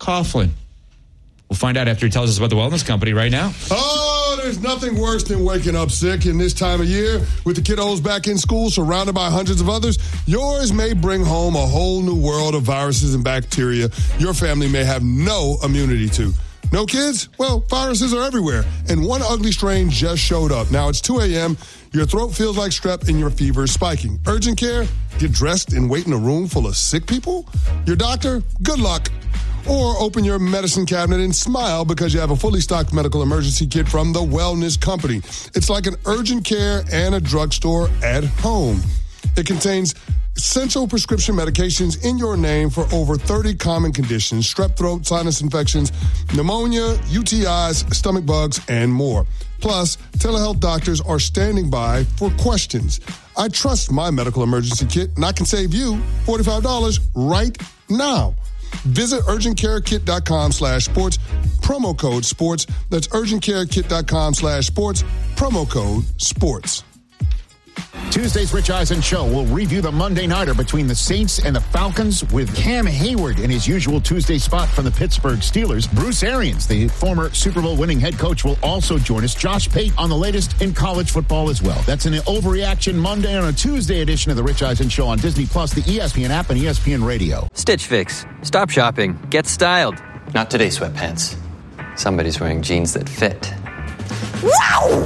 Coughlin? We'll find out after he tells us about the wellness company right now. Oh, there's nothing worse than waking up sick in this time of year. With the kiddos back in school, surrounded by hundreds of others, yours may bring home a whole new world of viruses and bacteria your family may have no immunity to. No kids? Well, viruses are everywhere, and one ugly strain just showed up. Now it's 2 a.m., your throat feels like strep, and your fever is spiking. Urgent care? Get dressed and wait in a room full of sick people? Your doctor? Good luck. Or open your medicine cabinet and smile because you have a fully stocked medical emergency kit from the Wellness Company. It's like an urgent care and a drugstore at home. It contains essential prescription medications in your name for over 30 common conditions: strep throat, sinus infections, pneumonia, UTIs, stomach bugs, and more. Plus, telehealth doctors are standing by for questions. I trust my medical emergency kit, and I can save you $45 right now. Visit urgentcarekit.com/sports, promo code sports. That's urgentcarekit.com/sports, promo code sports. Tuesday's Rich Eisen Show will review the Monday nighter between the Saints and the Falcons with Cam Hayward in his usual Tuesday spot from the Pittsburgh Steelers. Bruce Arians, the former Super Bowl winning head coach, will also join us. Josh Pate on the latest in college football as well. That's an Overreaction Monday on a Tuesday edition of the Rich Eisen Show on Disney Plus, the ESPN app, and ESPN Radio. Stitch Fix. Stop shopping. Get styled. Not today, sweatpants. Somebody's wearing jeans that fit. Wow!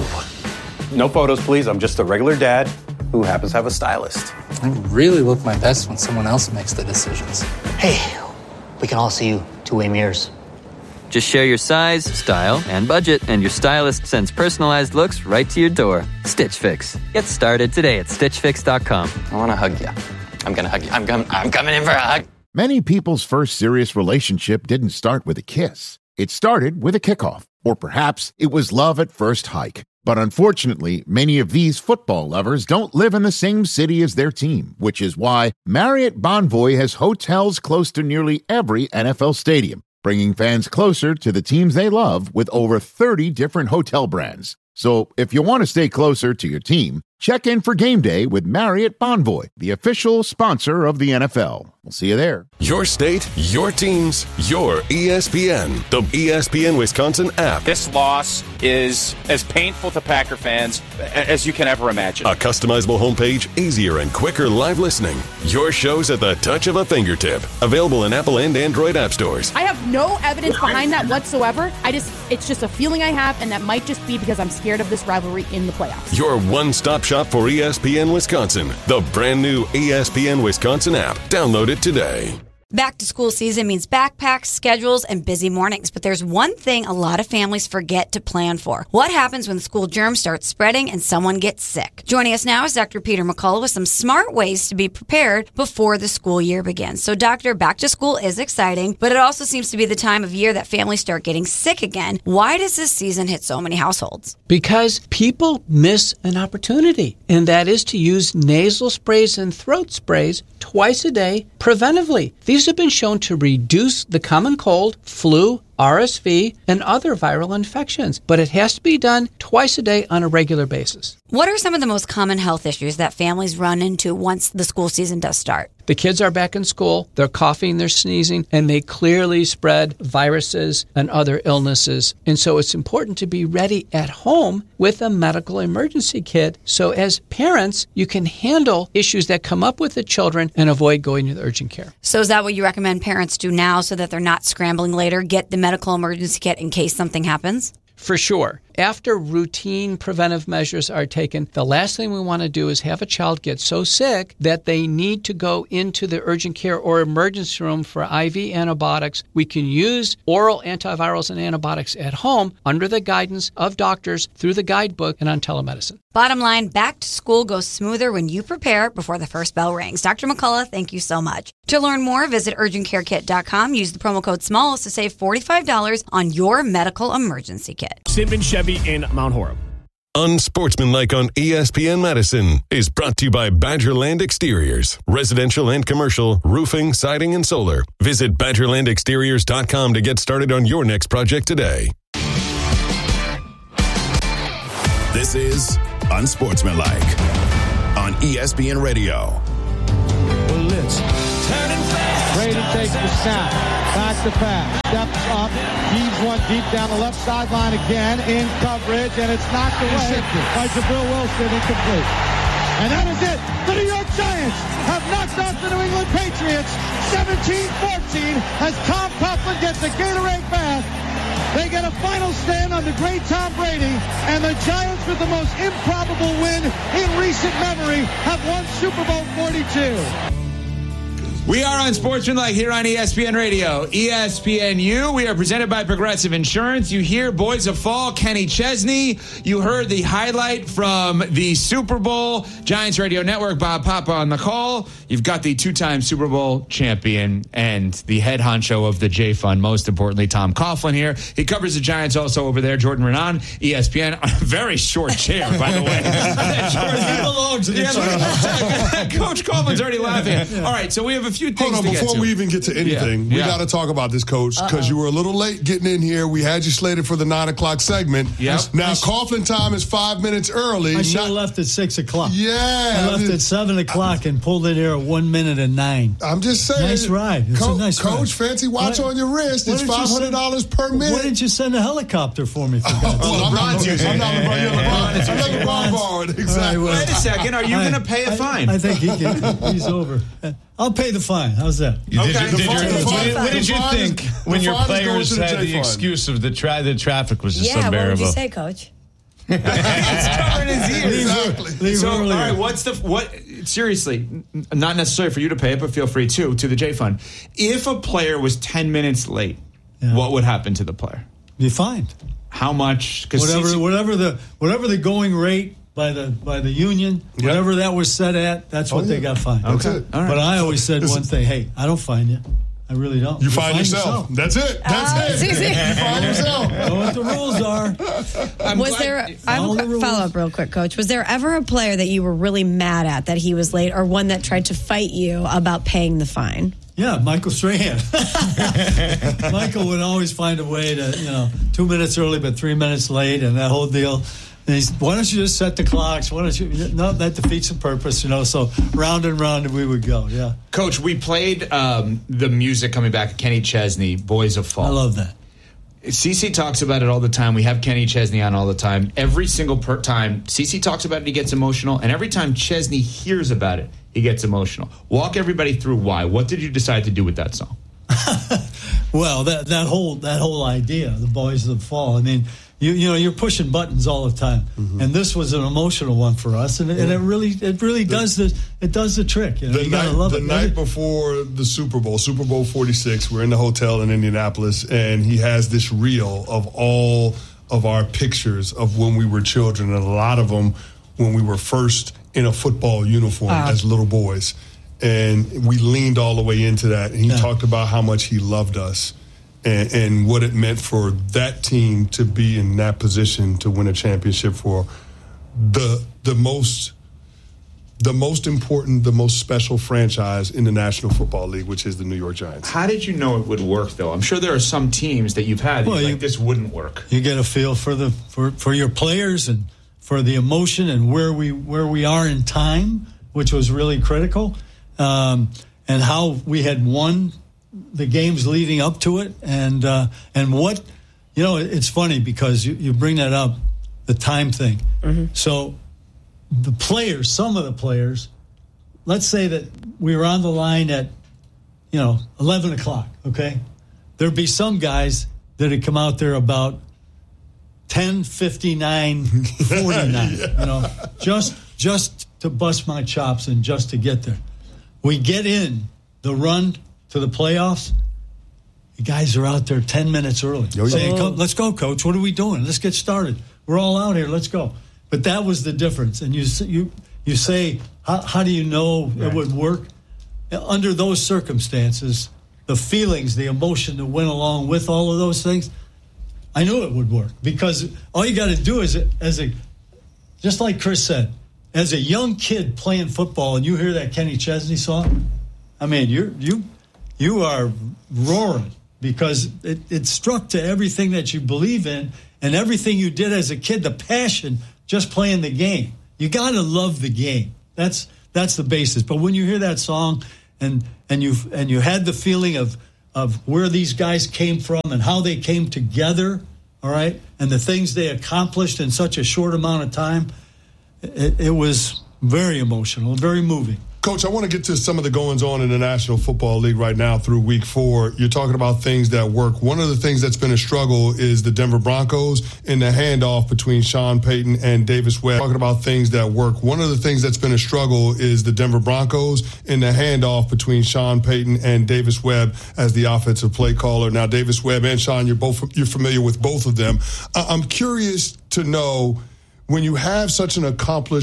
No photos, please. I'm just a regular dad who happens to have a stylist. I really look my best when someone else makes the decisions. Hey, we can all see you two-way mirrors. Just share your size, style, and budget, and your stylist sends personalized looks right to your door. Stitch Fix. Get started today at StitchFix.com. I want to hug you. I'm going to hug you. I'm coming in for a hug. Many people's first serious relationship didn't start with a kiss. It started with a kickoff. Or perhaps it was love at first hike. But unfortunately, many of these football lovers don't live in the same city as their team, which is why Marriott Bonvoy has hotels close to nearly every NFL stadium, bringing fans closer to the teams they love with over 30 different hotel brands. So if you want to stay closer to your team, check in for game day with Marriott Bonvoy, the official sponsor of the NFL. We'll see you there. Your state, your teams, your ESPN. The ESPN Wisconsin app. This loss is as painful to Packer fans as you can ever imagine. A customizable homepage, easier and quicker live listening. Your shows at the touch of a fingertip. Available in Apple and Android app stores. I have no evidence behind that whatsoever. It's just a feeling I have, and that might just be because I'm scared of this rivalry in the playoffs. Your one-stop shop for ESPN Wisconsin. The brand new ESPN Wisconsin app. Download it today. Back to school season means backpacks, schedules, and busy mornings. But there's one thing a lot of families forget to plan for. What happens when school germs start spreading and someone gets sick? Joining us now is Dr. Peter McCullough with some smart ways to be prepared before the school year begins. So, Doctor, back to school is exciting, but it also seems to be the time of year that families start getting sick again. Why does this season hit so many households? Because people miss an opportunity, and that is to use nasal sprays and throat sprays twice a day preventively. These have been shown to reduce the common cold, flu, RSV, and other viral infections, but it has to be done twice a day on a regular basis. What are some of the most common health issues that families run into once the school season does start? The kids are back in school, they're coughing, they're sneezing, and they clearly spread viruses and other illnesses. And so it's important to be ready at home with a medical emergency kit. So as parents, you can handle issues that come up with the children and avoid going to the urgent care. So is that what you recommend parents do now so that they're not scrambling later? Get the medical emergency kit in case something happens? For sure. After routine preventive measures are taken, the last thing we want to do is have a child get so sick that they need to go into the urgent care or emergency room for IV antibiotics. We can use oral antivirals and antibiotics at home under the guidance of doctors through the guidebook and on telemedicine. Bottom line, back to school goes smoother when you prepare before the first bell rings. Dr. McCullough, thank you so much. To learn more, visit urgentcarekit.com. Use the promo code SMALLS to save $45 on your medical emergency kit. Simmons Chevy in Mount Horeb. Unsportsmanlike on ESPN Madison is brought to you by Badgerland Exteriors. Residential and commercial, roofing, siding, and solar. Visit BadgerlandExteriors.com to get started on your next project today. This is Unsportsmanlike on ESPN Radio. Blitz. Turning fast. Brady takes takes the snap. Back to pass. Steps up. Heaves one deep down the left sideline again. In coverage. And it's knocked away by Jabril Wilson. Incomplete. And that is it. The New York Giants have knocked off the New England Patriots 17-14 as Tom Coughlin gets a Gatorade bath. They get a final stand on the great Tom Brady, and the Giants, with the most improbable win in recent memory, have won Super Bowl 42. We are Unsportsmanlike here on ESPN Radio. ESPNU, we are presented by Progressive Insurance. You hear Boys of Fall, Kenny Chesney. You heard the highlight from the Super Bowl. Giants Radio Network, Bob Papa on the call. You've got the two-time Super Bowl champion and the head honcho of the J-Fund, most importantly, Tom Coughlin here. He covers the Giants also over there. Jordan Renan, ESPN. A very short chair, by the way. He belongs in the chair. Coach Coughlin's already laughing. All right, so we have a few things Hold on, before we even get to anything, we got to talk about this, Coach, because you were a little late getting in here. We had you slated for the 9 o'clock segment. Yep. Now, Coughlin time is 5 minutes early. I should have left at 6 o'clock. Yeah. I left at 7 o'clock and pulled in here at 1 minute and 9. I'm just saying. Nice ride. It's a nice ride. Coach, fancy watch on your wrist. It's $500 per minute. Why didn't you send a helicopter for me, for God's sake? LeBron's using it. I'm not LeBron borrowed. Exactly. Wait a second. Are you going to pay a fine? I think he's over. I'll pay the fine. How's that? What did you think when your players had the excuse of the traffic was just unbearable? What would you say, Coach? It's covering his ears. Exactly. So, all right, seriously, not necessarily for you to pay it, but feel free to the J-Fund. If a player was 10 minutes late, what would happen to the player? Be fined. How much? Whatever the going rate by the union, whatever that was set at, that's what they got fined. Okay. All right. But I always said one thing, hey, I don't fine you. I really don't. You find yourself. That's it. That's it. You find yourself. Know what the rules are. I have a follow-up real quick, Coach. Was there ever a player that you were really mad at that he was late, or one that tried to fight you about paying the fine? Yeah, Michael Strahan. Michael would always find a way to, 2 minutes early but 3 minutes late, and that whole deal. And why don't you just set the clocks? Why don't you? No, that defeats the purpose, So round and round we would go. Yeah. Coach, we played the music coming back. Kenny Chesney, Boys of Fall. I love that. CC talks about it all the time. We have Kenny Chesney on all the time. Every single time CC talks about it, he gets emotional, and every time Chesney hears about it, he gets emotional. Walk everybody through why. What did you decide to do with that song? Well, that whole idea, the Boys of the Fall. I mean, you're pushing buttons all the time, and this was an emotional one for us, and it really does the trick. You gotta love it. The night before the Super Bowl 46, we're in the hotel in Indianapolis, and he has this reel of all of our pictures of when we were children, and a lot of them when we were first in a football uniform as little boys. And we leaned all the way into that, and he talked about how much he loved us. And what it meant for that team to be in that position to win a championship for the most important, the most special franchise in the National Football League, which is the New York Giants. How did you know it would work, though? I'm sure there are some teams that you've had that this wouldn't work. You get a feel for your players and for the emotion and where we are in time, which was really critical, and how we had won the games leading up to it, and what, it's funny because you bring that up, the time thing. Mm-hmm. So some of the players, let's say that we were on the line at, 11 o'clock, okay? There'd be some guys that had come out there about 10:59, 49, just to bust my chops and just to get there. We get in the run to the playoffs, the guys are out there 10 minutes early saying, let's go, Coach. What are we doing? Let's get started. We're all out here. Let's go. But that was the difference. And you say, how do you know it would work? Under those circumstances, the feelings, the emotion that went along with all of those things, I knew it would work. Because all you got to do is, just like Chris said, as a young kid playing football and you hear that Kenny Chesney song, I mean, you are roaring because it struck to everything that you believe in and everything you did as a kid, the passion just playing the game. You got to love the game. That's the basis. But when you hear that song and you had the feeling of where these guys came from and how they came together, all right, and the things they accomplished in such a short amount of time, it was very emotional, very moving. Coach, I want to get to some of the goings-on in the National Football League right now through Week 4. You're talking about things that work. One of the things that's been a struggle is the Denver Broncos in the handoff between Sean Payton and Davis Webb. Talking about things that work. One of the things that's been a struggle is the Denver Broncos in the handoff between Sean Payton and Davis Webb as the offensive play caller. Now, Davis Webb and Sean, you're familiar with both of them. I'm curious to know, when you have such an accomplished